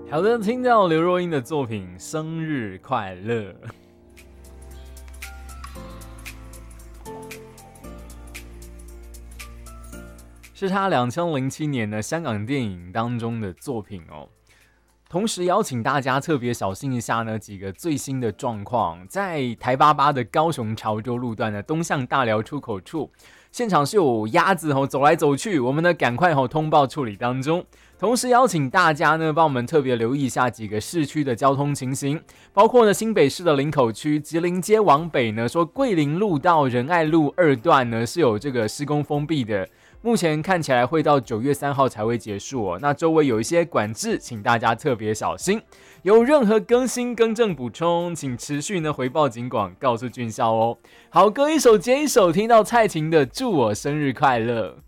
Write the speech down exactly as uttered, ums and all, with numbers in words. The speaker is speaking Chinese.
好的，听到刘若英的作品《生日快乐》。是他二零零七年的香港电影当中的作品哦。同时邀请大家特别小心一下呢，几个最新的状况。在台八八的高雄潮州路段的东向大寮出口处，现场是有鸭子哦走来走去，我们呢赶快哦通报处理当中。同时邀请大家呢，帮我们特别留意一下几个市区的交通情形，包括呢新北市的林口区吉林街往北呢，说桂林路到仁爱路二段呢是有这个施工封闭的。目前看起来会到九月三号才会结束哦。那周围有一些管制，请大家特别小心。有任何更新、更正、补充，请持续呢回报警广，告诉俊孝哦。好，歌一首接一首，听到蔡琴的《祝我生日快乐》。